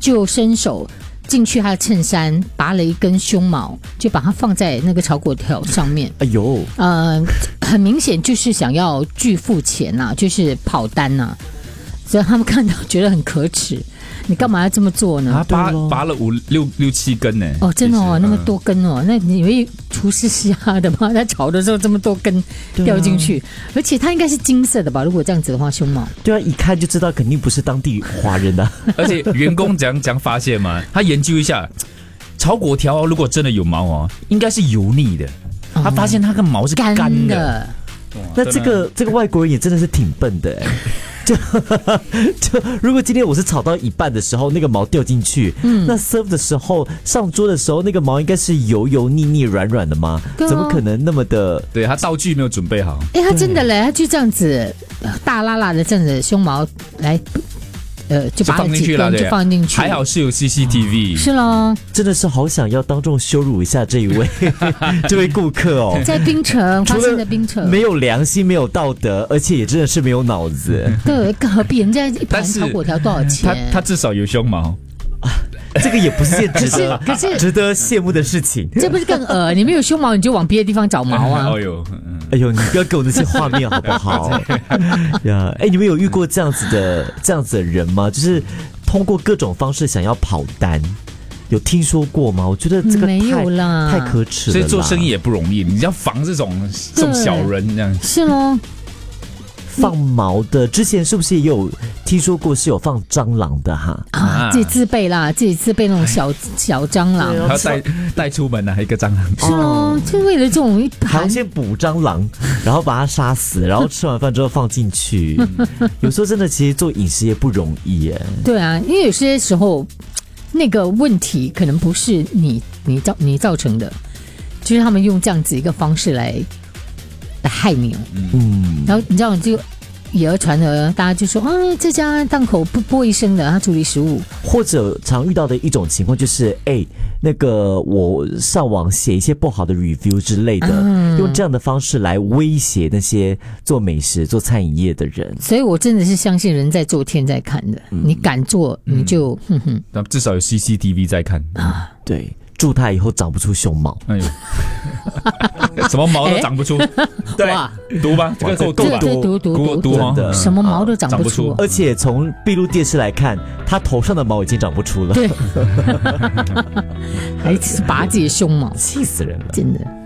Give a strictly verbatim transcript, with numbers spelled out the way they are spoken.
就伸手进去他的衬衫，拔了一根胸毛，就把它放在那个炒粿条上面。 哎呦， 呃，很明显就是想要拒付钱呐、啊，就是跑单呐、啊，所以他们看到觉得很可耻。你干嘛要这么做呢？ 他拔拔了五六六七根呢。 哦，真的哦，那么多根哦，那你以为厨师瞎的吗？在炒的时候这么多根掉进去，啊、而且它应该是金色的吧？如果这样子的话，胸毛。 对啊，一看就知道肯定不是当地华人的、啊。 而且员工怎样怎样发现嘛？他研究一下，炒粿条如果真的有毛哦，应该是油腻的。哦、他发现它跟毛是干的。干的那这个这个外国人也真的是挺笨的哎。就就如果今天我是炒到一半的时候，那个毛掉进去，嗯，那 serve 的时候上桌的时候，那个毛应该是油油腻腻、软软的吗？哦、怎么可能那么的？ 对，他道具没有准备好。 哎，他真的嘞，他就这样子大辣辣的这样子胸毛来。呃，就把它放进去了， 就放进去。 还好是有 C C T V，、 哦、是咯， 真的是好想要当众羞辱一下这一位这位顾客哦， 在槟城发生的槟城， 没有良心，没有道德，而且也真的是没有脑子。 对，何必人家一盘炒粿条多少钱？ 他他至少有胸毛。 这个也不是件值得可是值得羡慕的事情。 这不是更恶？你没有胸毛，你就往别的地方找毛啊！ 哎呦， 哎呦，你不要给我那些画面好不好？呀，哎，你们有遇过这样子的这样子的人吗？就是通过各种方式想要跑单，有听说过吗？我觉得这个没有啦， 太可耻了。 所以做生意也不容易，你要防这种这种小人这样。 是咯。 放毛的，之前是不是也有听说过是有放蟑螂的哈？ 啊，自己自备啦，自己自备那种小小蟑螂， 还要带带出门啊，一个蟑螂。 是哦，就为了这种一盘， 还要先捕蟑螂，然后把它杀死，然后吃完饭之后放进去。有时候真的，其实做饮食也不容易耶。 对啊，因为有些时候那个问题可能不是你你造你造成的，就是他们用这样子一个方式来。来害你，嗯，然后你知道就以讹传讹，大家就说啊，这家档口不不卫生的，他处理食物。 或者常遇到的一种情况就是，哎，那个我上网写一些不好的 review 之类的，嗯、用这样的方式来威胁那些做美食、做餐饮业的人。 所以我真的是相信人在做天在看的，嗯、你敢做你就，嗯、哼哼， 那至少有 C C T V 在看啊，对。祝他以后长不出胸毛。 哎呦，什么毛都长不出，对，毒吧？这个够毒吧？ 毒毒毒毒的，什么毛都长不出。 而且从闭路电视来看，他头上的毛已经长不出了。 对，还拔自己的胸毛， 气死人了， 真的。